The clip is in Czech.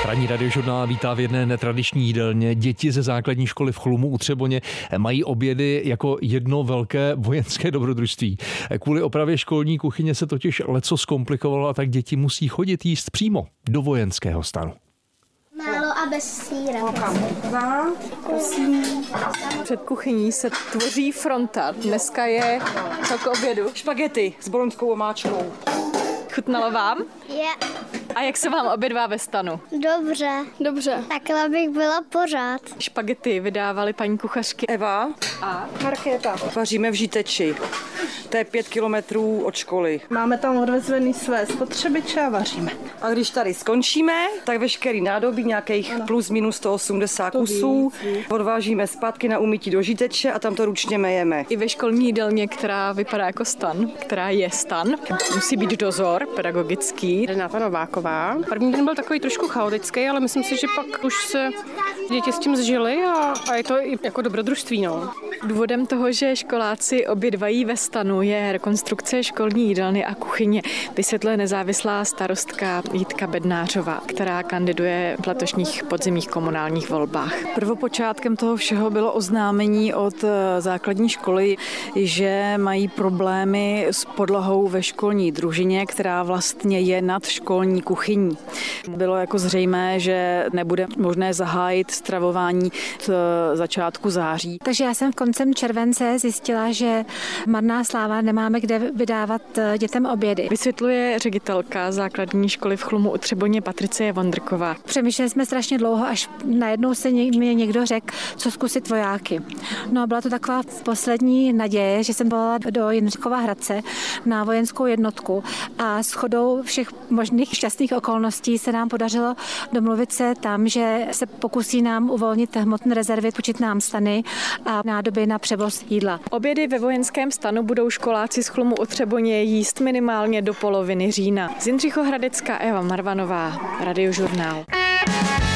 Ranní radiožurnál vítá v jedné netradiční jídelně. Děti ze základní školy v Chlumu u Třeboně mají obědy jako jedno velké vojenské dobrodružství. Kvůli opravě školní kuchyně se totiž leco zkomplikovalo a tak děti musí chodit jíst přímo do vojenského stanu. Málo a bez síra. Prosím. Před kuchyní se tvoří fronta. Dneska je co k obědu? Špagety s boloňskou omáčkou. Chutnalo vám? Je. A jak se vám obědvá ve stanu? Dobře. Takhle bych byla pořád. Špagety vydávaly paní kuchařky Eva a Markéta. Vaříme v Žíteči. To je 5 kilometrů od školy. Máme tam odvezený své spotřebiče a vaříme. A když tady skončíme, tak veškerý nádobí, nějakých plus minus 180 kusů, odvážíme zpátky na umytí do Žíteče a tam to ručně mejeme. i ve školní jídelně, která vypadá jako stan, která je stan, musí být dozor pedagogický. Renáta Nováková. První den byl takový trošku chaotický, ale myslím si, že pak už se děti s tím zžily a je to i jako dobrodružství. No. Důvodem toho, že školáci obědvají ve stanu, je rekonstrukce školní jídelny a kuchyně, vysvětluje nezávislá starostka Jitka Bednářová, která kandiduje v letošních podzimních komunálních volbách. Prvopočátkem toho všeho bylo oznámení od základní školy, že mají problémy s podlahou ve školní družině, která vlastně je nad školní kuchyní. Bylo jako zřejmé, že nebude možné zahájit stravování v začátku září. Takže já jsem koncem července zjistila, že marná sláva, nemáme kde vydávat dětem obědy. Vysvětluje ředitelka základní školy v Chlumu u Třeboně Patricie Vondrková. Přemýšleli jsme strašně dlouho, až najednou se mi někdo řekl, co zkusit vojáky. No a byla to taková poslední naděje, že jsem byla do Jindřichova Hradce na vojenskou jednotku a shodou všech možných šťastných okolností se nám podařilo domluvit se tam, že se pokusí nám uvolnit hmotné rezervy, půjčit nám stany a nádoby na převoz jídla. Obědy ve vojenském stanu budou školáci z Chlumu u Třeboně jíst minimálně do poloviny října. Z Jindřichohradecka Eva Marvanová, Radiožurnál.